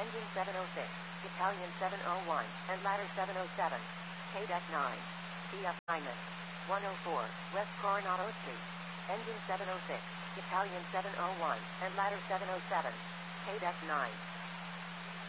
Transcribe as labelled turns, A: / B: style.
A: Engine 706, Italian 701, and ladder 707. KDEC 9. CF minus 104, West Coronado Street. Engine 706, Italian 701, and ladder 707. KDEC 9.